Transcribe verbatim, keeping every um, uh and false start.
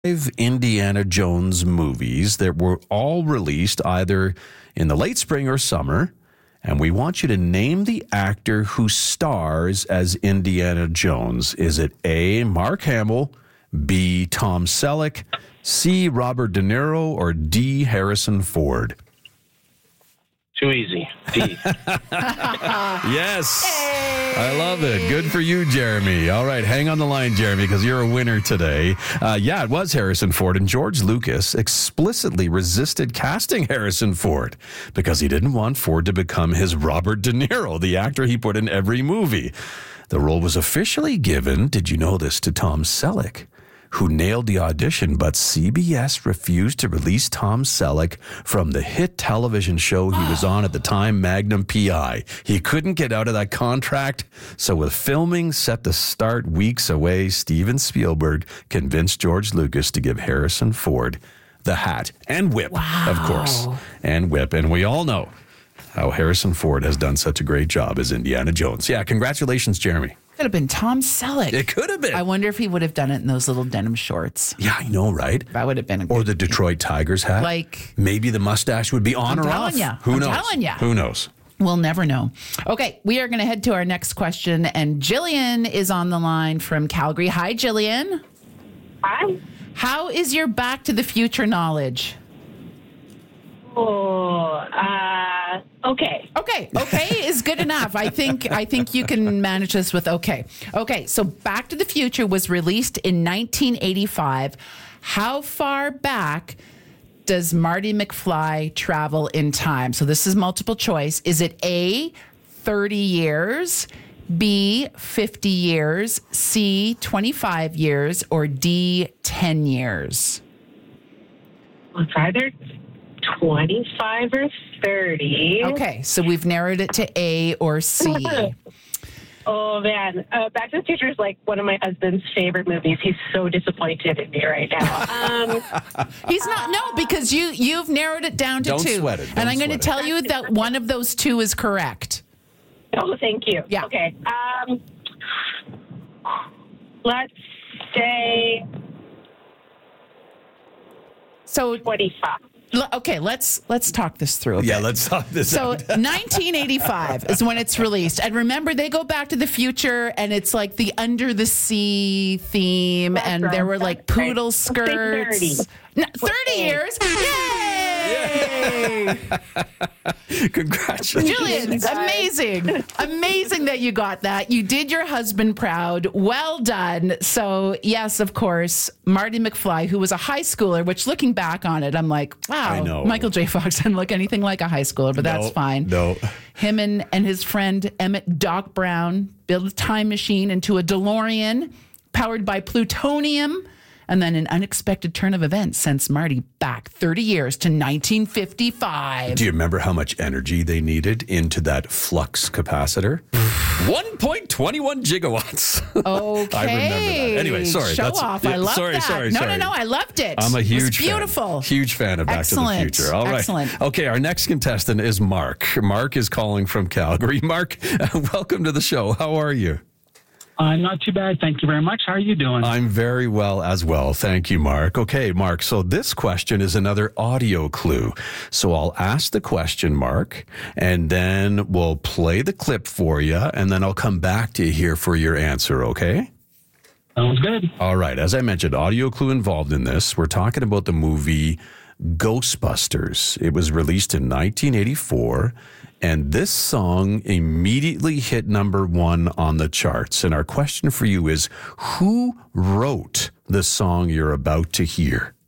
Indiana Jones movies that were all released either in the late spring or summer, and we want you to name the actor who stars as Indiana Jones. Is it A, Mark Hamill, B, Tom Selleck, C, Robert De Niro, or D, Harrison Ford? Too easy. D. Yes. Hey. I love it. Good for you, Jeremy. All right, hang on the line, Jeremy, because you're a winner today. Uh, yeah, it was Harrison Ford, and George Lucas explicitly resisted casting Harrison Ford because he didn't want Ford to become his Robert De Niro, the actor he put in every movie. The role was officially given, did you know this, to Tom Selleck, who nailed the audition, but C B S refused to release Tom Selleck from the hit television show he was on at the time, Magnum P I. He couldn't get out of that contract, so with filming set to start weeks away, Steven Spielberg convinced George Lucas to give Harrison Ford the hat and whip, wow. of course, and whip. And we all know how Harrison Ford has done such a great job as Indiana Jones. Yeah, congratulations, Jeremy. Could have been Tom Selleck. It could have been. I wonder if he would have done it in those little denim shorts. Yeah, I know, right? That would have been a good, or the Detroit Tigers hat. Like, maybe the mustache would be on I'm or telling off. Ya. Who I'm knows? telling ya. Who knows? We'll never know. Okay, we are going to head to our next question, and Jillian is on the line from Calgary. Hi, Jillian. Hi. How is your Back to the Future knowledge? Oh, uh, okay. Okay, okay is good enough. I think I think you can manage this with okay. Okay, so Back to the Future was released in nineteen eighty-five. How far back does Marty McFly travel in time? So this is multiple choice. Is it A, thirty years, B, fifty years, C, twenty-five years, or D, ten years? It's either twenty-five or thirty. Okay, so we've narrowed it to A or C. Oh, man. Uh, Back to the Future is like one of my husband's favorite movies. He's so disappointed in me right now. Um, He's not, no, because you, you've narrowed it down to Don't two. sweat it. Don't and I'm going to sweat tell you that one of those two is correct. oh, thank you. Yeah. Okay. Um, let's say So, twenty-five. l- okay, let's let's talk this through a Yeah, bit. let's talk this So out. nineteen eighty-five is when it's released. And remember, they go back to the future and it's like the under the sea theme. That's and right. there were like That's right. poodle Let's say skirts. thirty. No, thirty years. Yay! Congratulations. Julian, amazing. Amazing that you got that. You did your husband proud. Well done. So, yes, of course, Marty McFly, who was a high schooler, which looking back on it, I'm like, wow, I know. Michael J. Fox didn't look anything like a high schooler, but that's No, fine. No. Him and, and his friend Emmett Doc Brown built a time machine into a DeLorean powered by plutonium. And then an unexpected turn of events sends Marty back thirty years to nineteen fifty-five. Do you remember how much energy they needed into that flux capacitor? one point two one gigawatts. Okay. I remember that. Anyway, sorry. Show that's, off. yeah, I love sorry, that. Sorry, no, sorry. no, no. I loved it. I'm a It was huge beautiful. fan. Huge fan of Back Excellent. to the Future. All right. Excellent. Okay, our next contestant is Mark. Mark is calling from Calgary. Mark, welcome to the show. How are you? Uh, not too bad. Thank you very much. How are you doing? I'm very well as well. Thank you, Mark. Okay, Mark, so this question is another audio clue. So I'll ask the question, Mark, and then we'll play the clip for you, and then I'll come back to you here for your answer, okay? Sounds good. All right. As I mentioned, audio clue involved in this. We're talking about the movie Ghostbusters. It was released in nineteen eighty-four. And this song immediately hit number one on the charts. And our question for you is, who wrote the song you're about to hear?